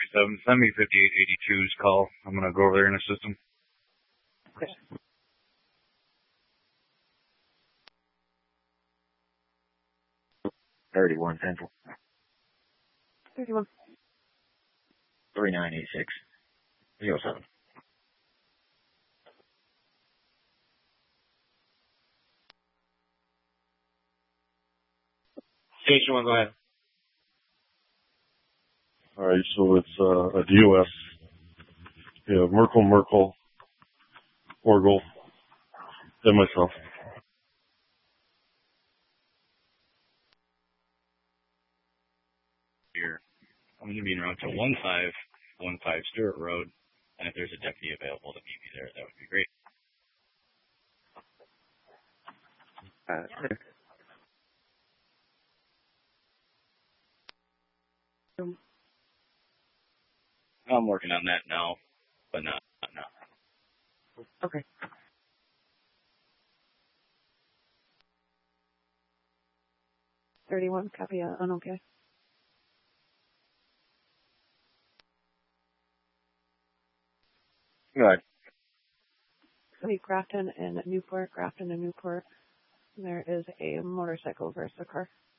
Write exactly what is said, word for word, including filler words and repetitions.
seven. Send me fifty-eight eighty-two's call. I'm going to go over there in the system. Okay. thirty-one Central. thirty-one. three nine eight six zero seven. Station one, go ahead. All right, so it's uh, a D O S. Yeah, Merkel, Merkel, Orgel, and myself. Here. I'm going to be around to one five one five Stewart Road, and if there's a deputy available to meet me there, that would be great. Uh, I'm working on that now, but not, not now. Okay. thirty-one, copy uh, on okay. go ahead. City Grafton and Newport, Grafton and Newport. There is a motorcycle versus a car.